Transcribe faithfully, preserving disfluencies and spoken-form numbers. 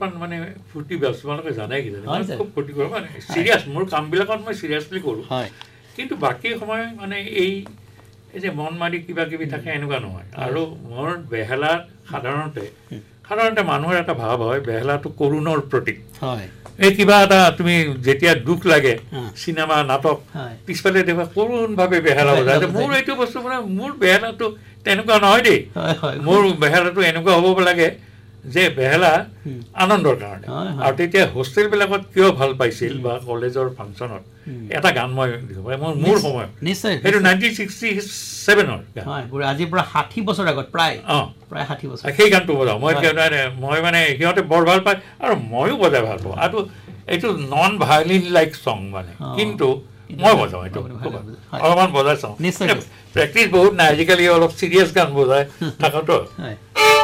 অলপমান মানে ফূৰ্তি ব্যস্ত তোমালোকে জানাই কিজানি মই খুব ফূৰ্তি কৰোঁ মানে চিৰিয়াছ মোৰ কামবিলাকত মই চিৰিয়াছলি কৰোঁ কিন্তু বাকী সময় মানে এই এই যে মন মাৰি কিবা কিবি থাকে এনেকুৱা নহয় আৰু মোৰ বেহেলা সাধাৰণতে সাধাৰণতে মানুহৰ এটা ভাৱ হয় বেহেলাটো কৰুণৰ প্ৰতীক এই কিবা এটা তুমি যেতিয়া দুখ লাগে চিনেমা নাটক পিছফালে দেখুৱা কৰুণভাৱে বেহেলা বজায় মোৰ এইটো বস্তু মানে মোৰ বেহেলাটো তেনেকুৱা নহয় দেই মোৰ বেহেলাটো এনেকুৱা হ'ব লাগে যে বেহেলা আনন্দৰ কাৰণে আৰু তেতিয়া হোষ্টেলবিলাকত কিয় ভাল পাইছিল বা কলেজৰ ফাংচনত এটা গান মই মোৰ মোৰ সময়ত নিশ্চয় সেইটো নাইনটিন ছিক্সটি ছেভেনৰ আজিৰ পৰা ষাঠি বছৰ আগত প্ৰায় অঁ প্ৰায় ষাঠি বছৰ সেই গানটো বজাওঁ মই মই মানে সিহঁতে বৰ ভাল পায় আৰু ময়ো বজাই ভাল পাওঁ আৰু এইটো নন ভায়লিন লাইক চং মানে কিন্তু মই বজাওঁ এইটো অলপমান বজাই চাওঁ প্ৰেক্টিচ বহুত নাই আজিকালি অলপ চিৰিয়াছ গান বজাই থাকোঁতো